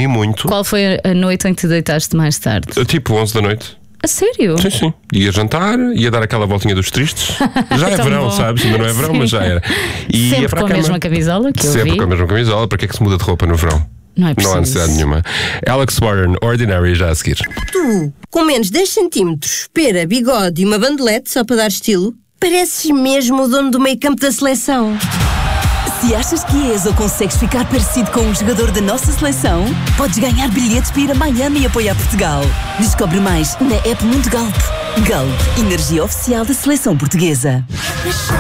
dormi muito. Qual foi a noite em que te deitaste mais tarde? Tipo 11 da noite. A sério? Sim. Ia jantar, ia dar aquela voltinha dos tristes. Já é verão, bom. sabes? Ainda não é verão, mas já era. E Sempre ia para com a a cama. mesma camisola que eu Sempre vi. com a mesma camisola. Para que é que se muda de roupa no verão? Não é preciso. Não há necessidade nenhuma. Alex Warren, Ordinary, já a seguir. Tu, com menos 10 centímetros, pera, bigode e uma bandelete só para dar estilo, pareces mesmo o dono do meio campo da seleção. Se achas que és ou consegues ficar parecido com um jogador da nossa seleção, podes ganhar bilhetes para ir a Miami e apoiar Portugal. Descobre mais na app Mundo Galp. Galp, energia oficial da seleção portuguesa.